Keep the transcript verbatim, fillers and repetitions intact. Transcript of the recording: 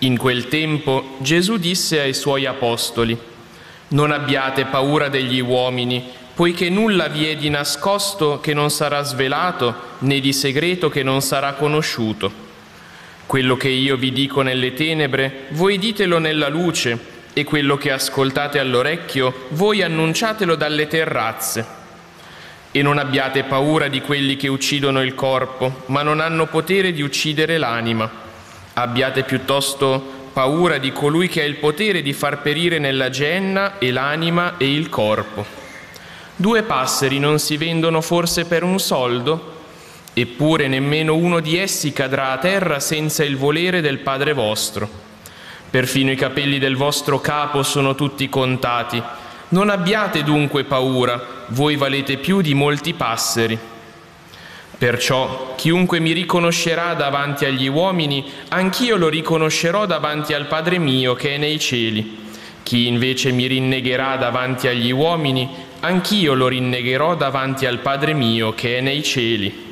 In quel tempo Gesù disse ai suoi apostoli: «Non abbiate paura degli uomini, poiché nulla vi è di nascosto che non sarà svelato, né di segreto che non sarà conosciuto. Quello che io vi dico nelle tenebre, voi ditelo nella luce, e quello che ascoltate all'orecchio, voi annunciatelo dalle terrazze. E non abbiate paura di quelli che uccidono il corpo, ma non hanno potere di uccidere l'anima. Abbiate piuttosto paura di colui che ha il potere di far perire nella genna e l'anima e il corpo. Due passeri non si vendono forse per un soldo? Eppure nemmeno uno di essi cadrà a terra senza il volere del Padre vostro. Perfino i capelli del vostro capo sono tutti contati. Non abbiate dunque paura, voi valete più di molti passeri. Perciò chiunque mi riconoscerà davanti agli uomini, anch'io lo riconoscerò davanti al Padre mio che è nei cieli. Chi invece mi rinnegherà davanti agli uomini, anch'io lo rinnegherò davanti al Padre mio che è nei cieli.